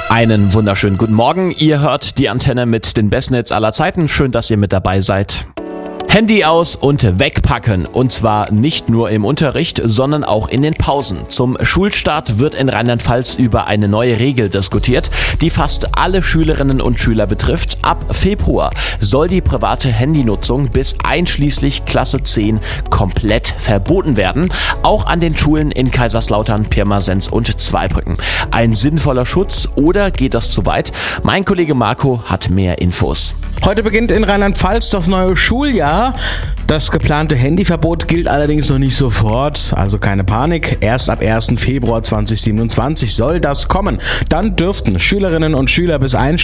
Einen wunderschönen guten Morgen. Ihr hört die Antenne mit den besten Hits aller Zeiten. Schön, dass ihr mit dabei seid. Handy aus und wegpacken. Und zwar nicht nur im Unterricht, sondern auch in den Pausen. Zum Schulstart wird in Rheinland-Pfalz über eine neue Regel diskutiert, die fast alle Schülerinnen und Schüler betrifft. Ab Februar soll die private Handynutzung bis einschließlich Klasse 10 komplett verboten werden. Auch an den Schulen in Kaiserslautern, Pirmasens und Zweibrücken. Ein sinnvoller Schutz oder geht das zu weit? Mein Kollege Marco hat mehr Infos. Heute beginnt in Rheinland-Pfalz das neue Schuljahr. Das geplante Handyverbot gilt allerdings noch nicht sofort, also keine Panik. Erst ab 1. Februar 2027 soll das kommen. Dann dürften Schülerinnen und Schüler bis